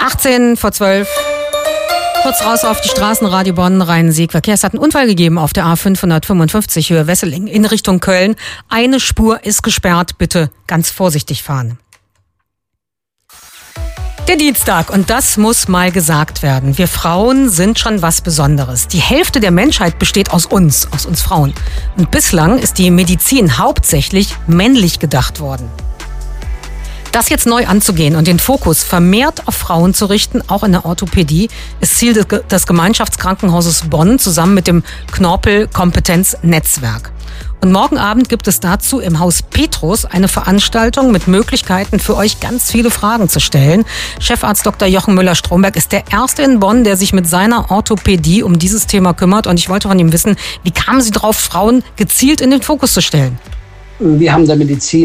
18 vor 12. Kurz raus auf die Straßen, Radio Bonn, Rhein-Sieg-Verkehr. Es hat einen Unfall gegeben auf der A555 Höhe Wesseling in Richtung Köln. Eine Spur ist gesperrt. Bitte ganz vorsichtig fahren. Der Dienstag, und das muss mal gesagt werden. Wir Frauen sind schon was Besonderes. Die Hälfte der Menschheit besteht aus uns Frauen. Und bislang ist die Medizin hauptsächlich männlich gedacht worden. Das jetzt neu anzugehen und den Fokus vermehrt auf Frauen zu richten, auch in der Orthopädie, ist Ziel des Gemeinschaftskrankenhauses Bonn zusammen mit dem Knorpel Kompetenznetzwerk. Und morgen Abend gibt es dazu im Haus Petrus eine Veranstaltung mit Möglichkeiten für euch ganz viele Fragen zu stellen. Chefarzt Dr. Jochen Müller-Stromberg ist der Erste in Bonn, der sich mit seiner Orthopädie um dieses Thema kümmert. Und ich wollte von ihm wissen, wie kamen Sie drauf, Frauen gezielt in den Fokus zu stellen? Wir haben der Medizin